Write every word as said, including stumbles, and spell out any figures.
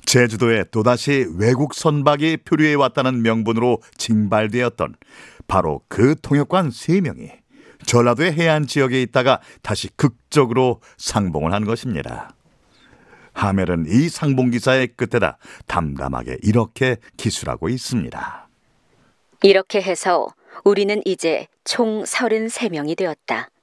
제주도에 또다시 외국 선박이 표류해 왔다는 명분으로 징발되었던 바로 그 통역관 세 명이 전라도의 해안 지역에 있다가 다시 극적으로 상봉을 한 것입니다. 하멜은 이 상봉 기사의 끝에다 담담하게 이렇게 기술하고 있습니다. 이렇게 해서 우리는 이제 총 서른세 명이 되었다.